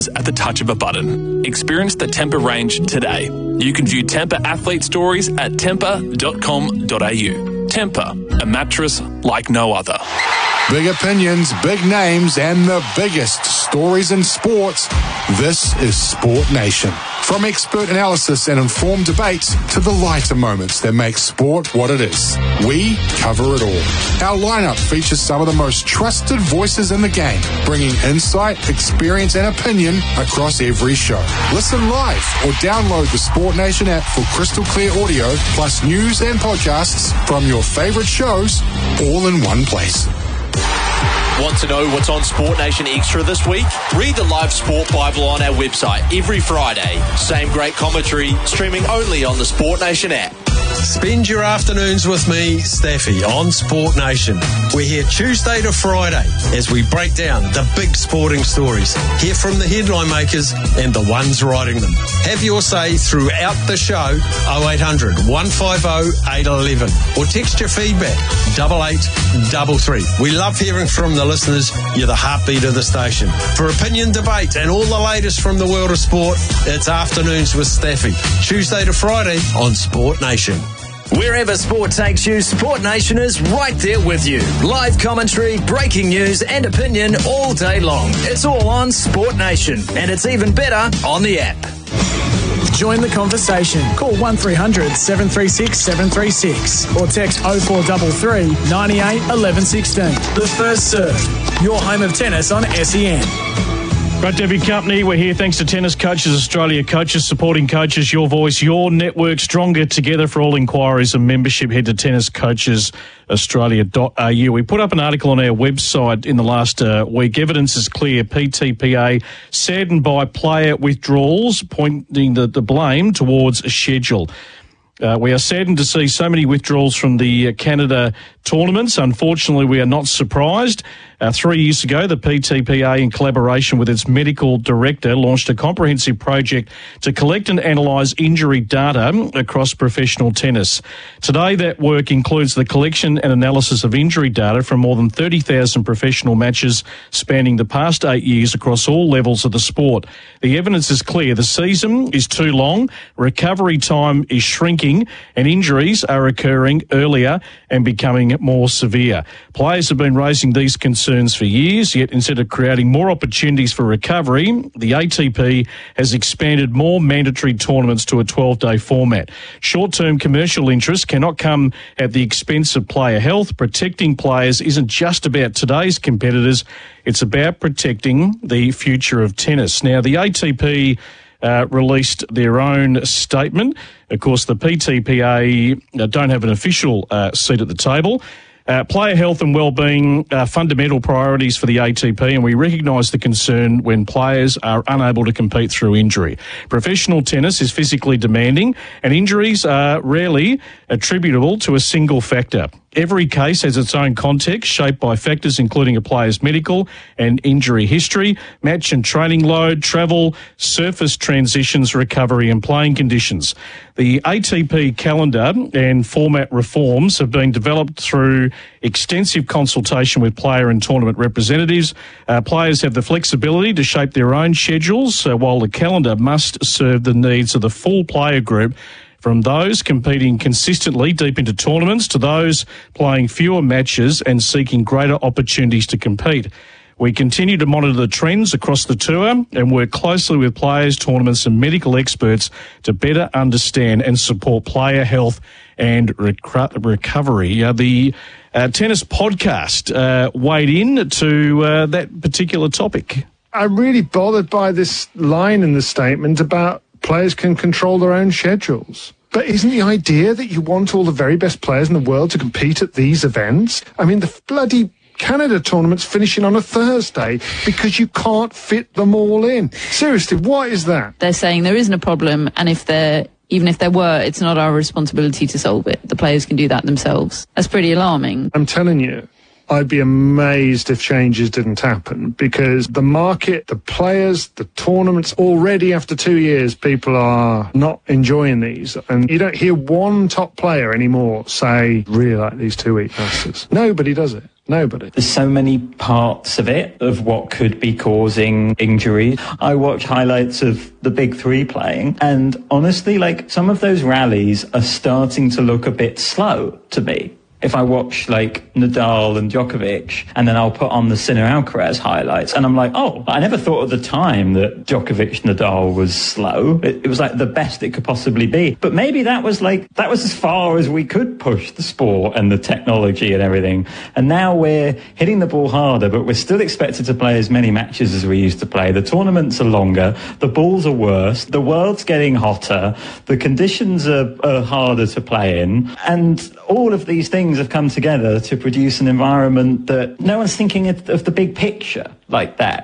at the touch of a button. Experience the Tempur range today. You can view Tempur athlete stories at tempur.com.au. Tempur, a mattress like no other. Big opinions, big names, and the biggest stories in sports. This is Sport Nation. From expert analysis and informed debates to the lighter moments that make sport what it is, we cover it all. Our lineup features some of the most trusted voices in the game, bringing insight, experience, and opinion across every show. Listen live or download the Sport Nation app for crystal clear audio, plus news and podcasts from your favorite shows, all in one place. Want to know what's on Sport Nation Extra this week? Read the live Sport Bible on our website every Friday. Same great commentary, streaming only on the Sport Nation app. Spend your afternoons with me, Staffy, on Sport Nation. We're here Tuesday to Friday as we break down the big sporting stories. Hear from the headline makers and the ones writing them. Have your say throughout the show, 0800 150 811, or text your feedback, 8833. We love hearing from the listeners. You're the heartbeat of the station. For opinion, debate, and all the latest from the world of sport, it's Afternoons with Staffy, Tuesday to Friday on Sport Nation. Wherever sport takes you, Sport Nation is right there with you. Live commentary, breaking news and opinion all day long. It's all on Sport Nation, and it's even better on the app. Join the conversation. Call 1300 736 736 or text 0433 98 11 16. The First Serve, your home of tennis on SEN. Great to have your company. We're here thanks to Tennis Coaches Australia. Coaches supporting coaches, your voice, your network, stronger together. For all inquiries and membership, head to tenniscoachesaustralia.au. We put up an article on our website in the last week. Evidence is clear. PTPA saddened by player withdrawals, pointing the blame towards a schedule. We are saddened to see so many withdrawals from the Canada tournaments. Unfortunately, we are not surprised. 3 years ago, the PTPA, in collaboration with its medical director, launched a comprehensive project to collect and analyse injury data across professional tennis. Today, that work includes the collection and analysis of injury data from more than 30,000 professional matches spanning the past 8 years across all levels of the sport. The evidence is clear. The season is too long, recovery time is shrinking, and injuries are occurring earlier and becoming more severe. Players have been raising these concerns for years, yet instead of creating more opportunities for recovery, the ATP has expanded more mandatory tournaments to a 12-day format. Short-term commercial interests cannot come at the expense of player health. Protecting players isn't just about today's competitors, it's about protecting the future of tennis. Now, the ATP released their own statement. Of course, the PTPA don't have an official seat at the table. Player health and well-being are fundamental priorities for the ATP, and we recognise the concern when players are unable to compete through injury. Professional tennis is physically demanding, and injuries are rarely attributable to a single factor. Every case has its own context, shaped by factors including a player's medical and injury history, match and training load, travel, surface transitions, recovery and playing conditions. The ATP calendar and format reforms have been developed through extensive consultation with player and tournament representatives. Players have the flexibility to shape their own schedules, while the calendar must serve the needs of the full player group, from those competing consistently deep into tournaments to those playing fewer matches and seeking greater opportunities to compete. We continue to monitor the trends across the tour and work closely with players, tournaments and medical experts to better understand and support player health and recovery. The Tennis Podcast weighed in to that particular topic. I'm really bothered by this line in the statement about players can control their own schedules. But isn't the idea that you want all the very best players in the world to compete at these events? I mean, the bloody Canada tournament's finishing on a Thursday because you can't fit them all in. Seriously, what is that? They're saying there isn't a problem, and even if there were, it's not our responsibility to solve it. The players can do that themselves. That's pretty alarming. I'm telling you, I'd be amazed if changes didn't happen, because the market, the players, the tournaments, already after 2 years, people are not enjoying these. And you don't hear one top player anymore say, really like these 2-week masters. Nobody does it. Nobody. There's so many parts of it, of what could be causing injury. I watch highlights of the big three playing, and honestly, like, some of those rallies are starting to look a bit slow to me. If I watch, like, Nadal and Djokovic, and then I'll put on the Sinner Alcaraz highlights, and I'm like, oh, I never thought at the time that Djokovic-Nadal was slow. It was, like, the best it could possibly be. But maybe that was as far as we could push the sport and the technology and everything. And now we're hitting the ball harder, but we're still expected to play as many matches as we used to play. The tournaments are longer, the balls are worse, the world's getting hotter, the conditions are harder to play in, and all of these things have come together to produce an environment that no one's thinking of the big picture like that.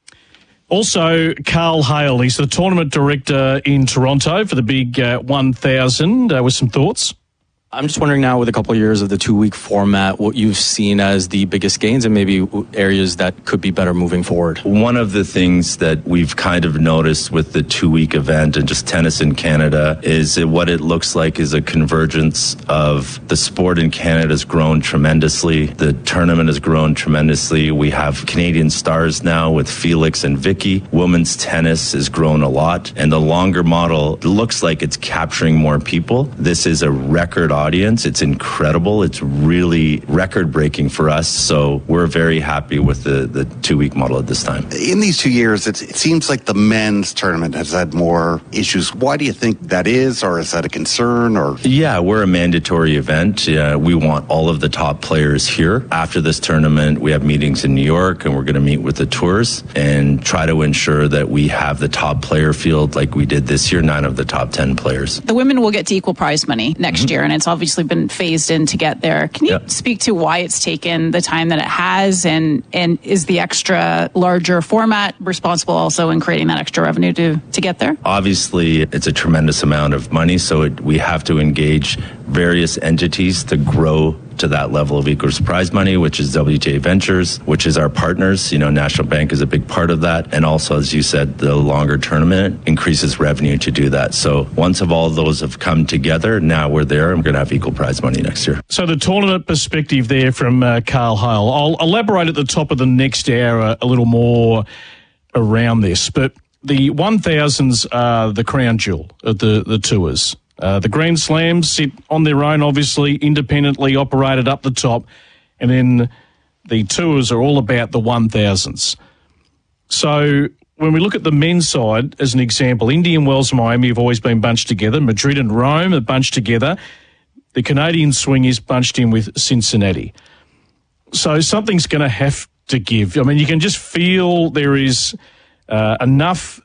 Also, Carl Hale, he's the tournament director in Toronto for the big 1000, with some thoughts. I'm just wondering now, with a couple of years of the 2-week format, what you've seen as the biggest gains and maybe areas that could be better moving forward. One of the things that we've kind of noticed with the 2-week event and just tennis in Canada is that what it looks like is a convergence of the sport in Canada has grown tremendously. The tournament has grown tremendously. We have Canadian stars now with Felix and Vicky. Women's tennis has grown a lot. And the longer model looks like it's capturing more people. This is a record audience. It's incredible. It's really record-breaking for us. So we're very happy with the 2-week model at this time. In these 2 years, it seems like the men's tournament has had more issues. Why do you think that is, or is that a concern? Or yeah, we're a mandatory event. We want all of the top players here. After this tournament, we have meetings in New York, and we're going to meet with the tours and try to ensure that we have the top player field like we did this year, 9 of the top 10 players. The women will get to equal prize money next year, and it's obviously been phased in to get there. Can you speak to why it's taken the time that it has, and is the extra larger format responsible also in creating that extra revenue to get there? Obviously, it's a tremendous amount of money, so we have to engage various entities to grow to that level of equal prize money, which is WTA Ventures, which is our partners. You know, National Bank is a big part of that. And also, as you said, the longer tournament increases revenue to do that. So once of all those have come together, now we're there and we're going to have equal prize money next year. So the tournament perspective there from Carl Hale. I'll elaborate at the top of the next hour a little more around this, but the 1000s are the crown jewel of the tours. The Grand Slams sit on their own, obviously, independently operated up the top, and then the tours are all about the 1000s. So when we look at the men's side, as an example, Indian Wells and Miami have always been bunched together. Madrid and Rome are bunched together. The Canadian swing is bunched in with Cincinnati. So something's going to have to give. I mean, you can just feel there is enough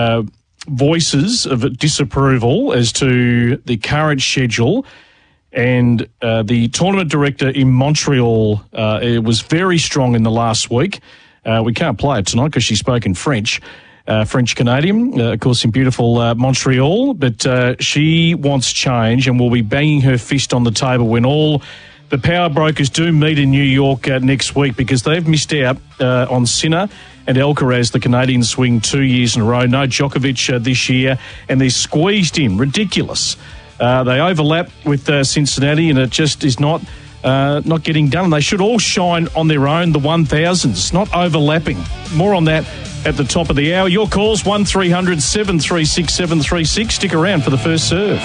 voices of disapproval as to the current schedule, and the tournament director in Montreal it was very strong in the last week. We can't play it tonight because she spoke in French, French-Canadian, of course, in beautiful Montreal, but she wants change and will be banging her fist on the table when all the power brokers do meet in New York next week, because they've missed out on Sinner and Alcaraz, the Canadian swing, 2 years in a row. No Djokovic this year, and they're squeezed in. Ridiculous. They overlap with Cincinnati, and it just is not getting done. They should all shine on their own, the 1000s, not overlapping. More on that at the top of the hour. Your calls, 1300 736 736. Stick around for the first serve.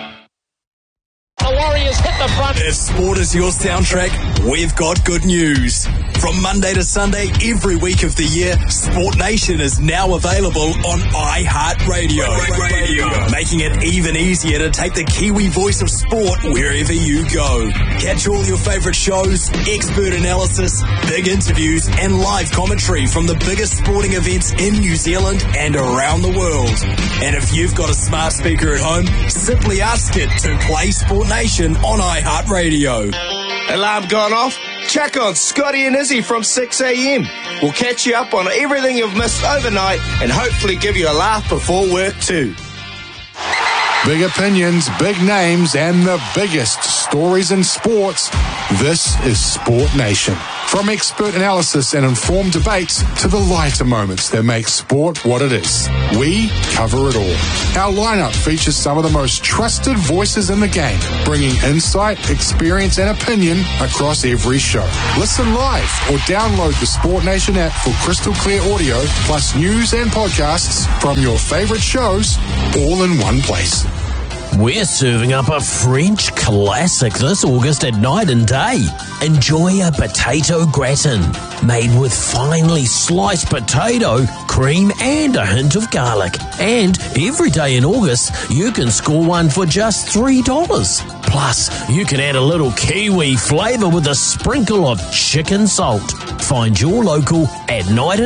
The Warriors hit the front. If sport is your soundtrack, we've got good news. From Monday to Sunday, every week of the year, Sport Nation is now available on iHeartRadio. Making it even easier to take the Kiwi voice of sport wherever you go. Catch all your favourite shows, expert analysis, big interviews, and live commentary from the biggest sporting events in New Zealand and around the world. And if you've got a smart speaker at home, simply ask it to play Sport Nation on iHeartRadio. Alarm gone off? Check on Scotty and Izzy from 6 a.m. We'll catch you up on everything you've missed overnight and hopefully give you a laugh before work too. Big opinions, big names, and the biggest stories in sports. This is Sport Nation. From From expert analysis and informed debates to the lighter moments that make sport what it is, we cover it all. Our lineup features some of the most trusted voices in the game, bringing insight, experience and opinion across every show. Listen live or download the Sport Nation app for crystal clear audio, plus news and podcasts from your favourite shows, all in one place. We're serving up a French classic this August at Night and Day. Enjoy a potato gratin made with finely sliced potato, cream and a hint of garlic. And every day in August, you can score one for just $3. Plus, you can add a little kiwi flavour with a sprinkle of chicken salt. Find your local at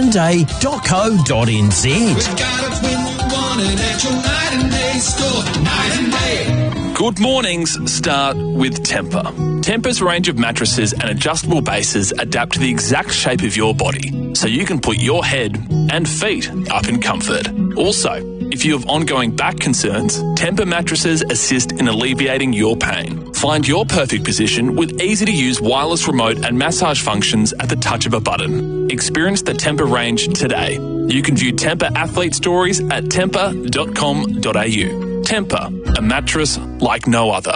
nightandday.co.nz. We've got a twin one at your Night and Day store. Night and Day. Good mornings start with Tempur. Tempur's range of mattresses and adjustable bases adapt to the exact shape of your body, so you can put your head and feet up in comfort. Also, if you have ongoing back concerns, Tempur mattresses assist in alleviating your pain. Find your perfect position with easy-to-use wireless remote and massage functions at the touch of a button. Experience the Tempur range today. You can view Tempur athlete stories at tempur.com.au. Tempur, a mattress like no other.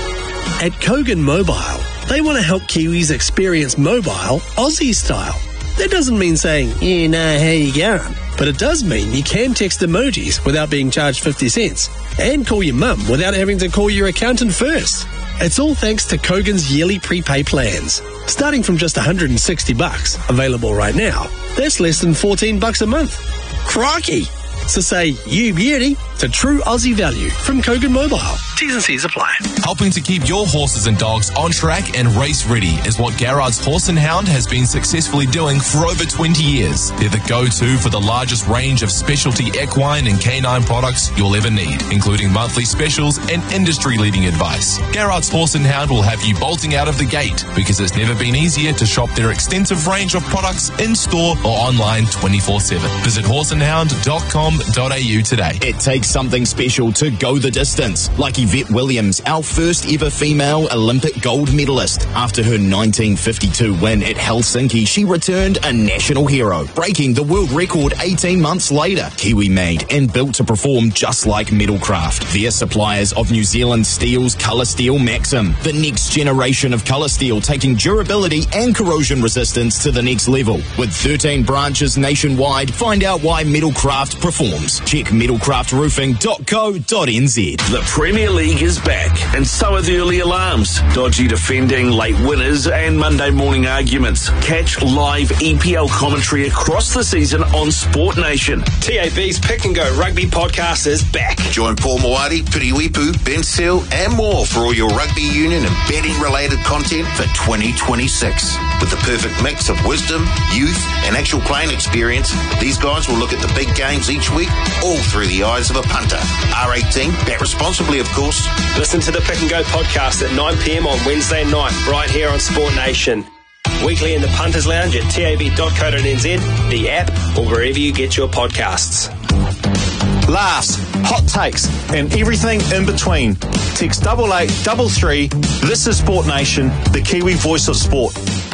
At Kogan Mobile, they want to help Kiwis experience mobile Aussie style. That doesn't mean saying, yeah, nah, how you going? But it does mean you can text emojis without being charged 50 cents and call your mum without having to call your accountant first. It's all thanks to Kogan's yearly prepay plans. Starting from just $160, available right now, that's less than $14 a month. Crikey! So say you beauty to true Aussie value from Kogan Mobile. T's and C's apply. Helping to keep your horses and dogs on track and race ready is what Garrard's Horse and Hound has been successfully doing for over 20 years. They're the go-to for the largest range of specialty equine and canine products you'll ever need, including monthly specials and industry-leading advice. Garrard's Horse and Hound will have you bolting out of the gate because it's never been easier to shop their extensive range of products in-store or online 24/7. Visit horseandhound.com.au today. It takes something special to go the distance, like Yvette Williams, our first ever female Olympic gold medalist. After her 1952 win at Helsinki, she returned a national hero, breaking the world record 18 months later. Kiwi made and built to perform just like Metalcraft. They're suppliers of New Zealand Steel's Colour Steel Maxim, the next generation of colour steel, taking durability and corrosion resistance to the next level. With 13 branches nationwide, find out why Metalcraft performs. Check metalcraftroofing.co.nz. The Premier League is back, and so are the early alarms, dodgy defending, late winners, and Monday morning arguments. Catch live EPL commentary across the season on Sport Nation. TAB's Pick and Go Rugby podcast is back. Join Paul Moati, Piriwipu, Ben Seal, and more for all your rugby union and betting-related content for 2026. With the perfect mix of wisdom, youth, and actual playing experience, these guys will look at the big games each week, all through the eyes of a punter. R18, bet responsibly, of course. Listen to the Pick and Go podcast at 9 p.m. on Wednesday night, right here on Sport Nation. Weekly in the Punters Lounge at tab.co.nz, the app, or wherever you get your podcasts. Laughs, hot takes, and everything in between. Text 8833. This is Sport Nation, the Kiwi voice of sport.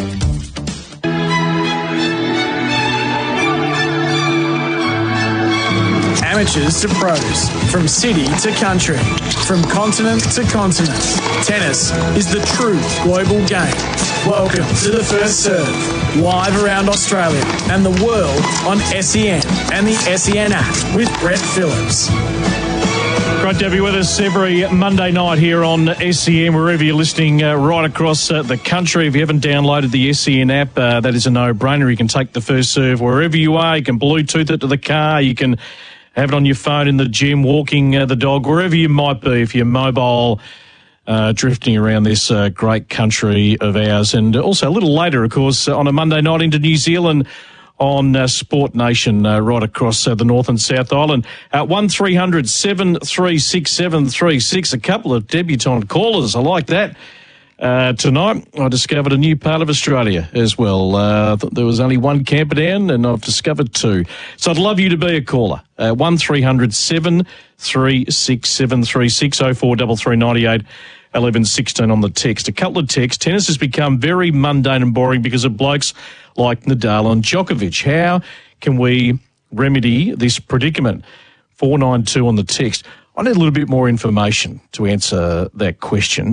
Amateurs to pros, from city to country, from continent to continent. Tennis is the true global game. Welcome to the First Serve, live around Australia and the world on SEN and the SEN app with Brett Phillips. Great to have you with us every Monday night here on SEN, wherever you're listening right across the country. If you haven't downloaded the SEN app, that is a no-brainer. You can take the First Serve wherever you are. You can Bluetooth it to the car. You can have it on your phone in the gym, walking the dog, wherever you might be, if you're mobile, drifting around this great country of ours. And also a little later, of course, on a Monday night into New Zealand on Sport Nation right across the North and South Island. 1300 736 736. A couple of debutante callers. I like that. Tonight, I discovered a new part of Australia as well. There was only one Camperdown, and I've discovered two. So I'd love you to be a caller. 1300 736 736 043398 1116 on the text. A couple of texts. Tennis has become very mundane and boring because of blokes like Nadal and Djokovic. How can we remedy this predicament? 492 on the text. I need a little bit more information to answer that question.